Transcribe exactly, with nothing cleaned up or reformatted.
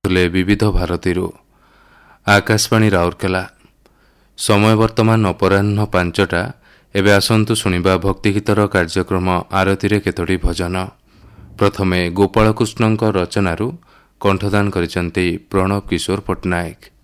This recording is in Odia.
ଶୁଣୁଥିଲେ ବିବିଧ ଭାରତୀରୁ ଆକାଶବାଣୀ ରାଉରକେଲା। ସମୟ ବର୍ତ୍ତମାନ ଅପରାହ୍ନ ପାଞ୍ଚଟା। ଏବେ ଆସନ୍ତୁ ଶୁଣିବା ଭକ୍ତିଗୀତର କାର୍ଯ୍ୟକ୍ରମ ଆରତିରେ କେତୋଟି ଭଜନ। ପ୍ରଥମେ ଗୋପାଳକୃଷ୍ଣଙ୍କ ରଚନାରୁ କଣ୍ଠଦାନ କରିଛନ୍ତି ପ୍ରଣବ କିଶୋର ପଟ୍ଟନାୟକ।